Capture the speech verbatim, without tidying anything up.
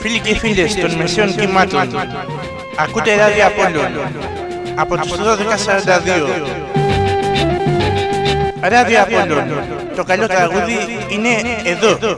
Φίλοι και φίλες των μεσαίων κυμάτων, ακούτε ράδιο Απόλλων από τις δώδεκα σαράντα δύο. Ράδιο Απόλλων, το καλό τραγούδι είναι εδώ.